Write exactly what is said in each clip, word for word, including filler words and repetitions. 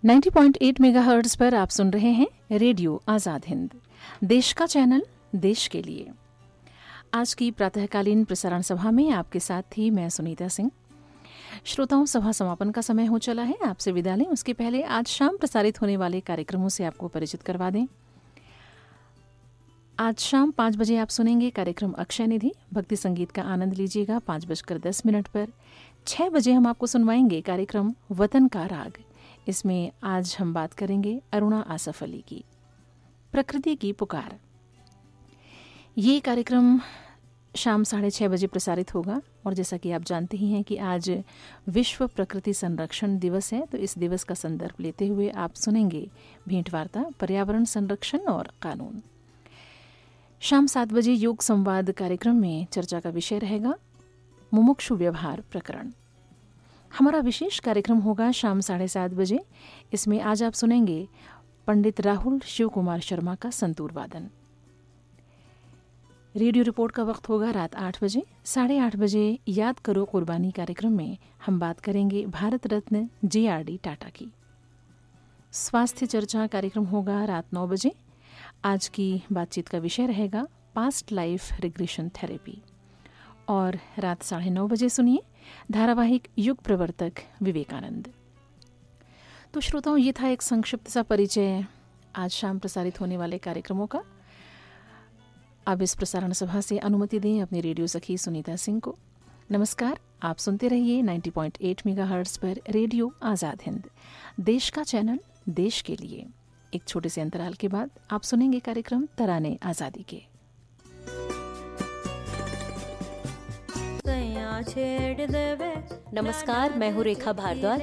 नब्बे पॉइंट आठ मेगाहर्ट्ज़ पर आप सुन रहे हैं रेडियो आज़ाद हिंद, देश का चैनल, देश के लिए। आज की प्रातःकालीन प्रसारण सभा में आपके साथ थी मैं सुनीता सिंह। श्रोताओं, सभा समापन का समय हो चला है, आपसे विदा लें उसके पहले आज शाम प्रसारित होने वाले कार्यक्रमों से आपको परिचित करवा दें। आज शाम पाँच बजे आप सुनेंगे कार्यक्रम अक्षय निधि, भक्ति संगीत का आनंद लीजिएगा पाँच बजकर दस मिनट पर। छः बजे हम आपको सुनवाएंगे कार्यक्रम वतन का राग। इसमें आज हम बात करेंगे अरुणा आसफ अली की प्रकृति की पुकार। ये कार्यक्रम शाम साढ़े छः बजे प्रसारित होगा और जैसा कि आप जानते ही हैं कि आज विश्व प्रकृति संरक्षण दिवस है, तो इस दिवस का संदर्भ लेते हुए आप सुनेंगे भेंटवार्ता पर्यावरण संरक्षण और कानून। शाम सात बजे योग संवाद कार्यक्रम में चर्चा का विषय रहेगा मुमुक्षु व्यवहार प्रकरण। हमारा विशेष कार्यक्रम होगा शाम साढ़े सात बजे। इसमें आज आप सुनेंगे पंडित राहुल शिव कुमार शर्मा का संतूर वादन। रेडियो रिपोर्ट का वक्त होगा रात आठ बजे। साढ़े आठ बजे याद करो कुर्बानी कार्यक्रम में हम बात करेंगे भारत रत्न जे आर डी टाटा की। स्वास्थ्य चर्चा कार्यक्रम होगा रात नौ बजे। आज की बातचीत का विषय रहेगा पास्ट लाइफ रिग्रेशन थेरेपी। और रात साढ़े नौ बजे सुनिए धारावाहिक युग प्रवर्तक विवेकानंद। तो श्रोताओं, ये था एक संक्षिप्त सा परिचय आज शाम प्रसारित होने वाले कार्यक्रमों का। अब इस प्रसारण सभा से अनुमति दें अपनी रेडियो सखी सुनीता सिंह को। नमस्कार, आप सुनते रहिए नब्बे पॉइंट आठ मेगाहर्ट्ज़ पर रेडियो आज़ाद हिंद, देश का चैनल, देश के लिए। एक छोटे से अंतराल के बाद आप सुनेंगे कार्यक्रम तराने आज़ादी के। नमस्कार, मैं हूँ रेखा भारद्वाज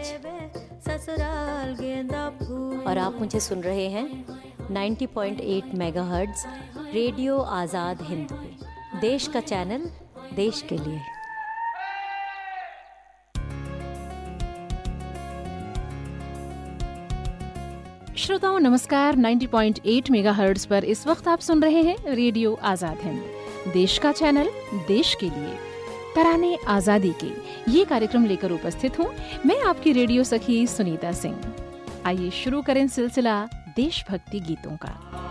और आप मुझे सुन रहे हैं नब्बे पॉइंट आठ मेगाहर्ट्ज़ रेडियो आज़ाद हिंद पे, देश का चैनल, देश के लिए। श्रोताओं नमस्कार, नब्बे पॉइंट आठ मेगाहर्ट्ज़ पर इस वक्त आप सुन रहे हैं रेडियो आज़ाद हिंद, देश का चैनल, देश के लिए। तराने आज़ादी के ये कार्यक्रम लेकर उपस्थित हूँ मैं आपकी रेडियो सखी सुनीता सिंह। आइए शुरू करें सिलसिला देशभक्ति गीतों का।